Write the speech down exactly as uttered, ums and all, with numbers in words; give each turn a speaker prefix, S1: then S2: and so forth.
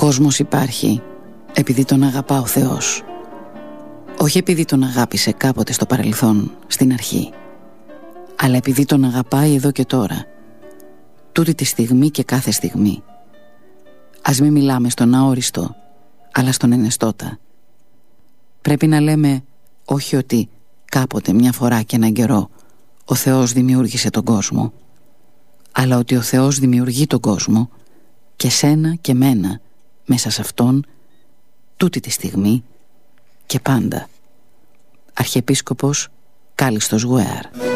S1: κόσμος υπάρχει επειδή τον αγαπά ο Θεός. Όχι επειδή τον αγάπησε κάποτε στο παρελθόν, στην αρχή, αλλά επειδή τον αγαπάει εδώ και τώρα, τούτη τη στιγμή και κάθε στιγμή. Ας μην μιλάμε στον αόριστο, αλλά στον ενεστώτα. Πρέπει να λέμε όχι ότι κάποτε, μια φορά και έναν καιρό, ο Θεός δημιούργησε τον κόσμο, αλλά ότι ο Θεός δημιουργεί τον κόσμο και σένα και μένα μέσα σε αυτόν, τούτη τη στιγμή και πάντα. Αρχιεπίσκοπος Κάλιστος Γουέαρ.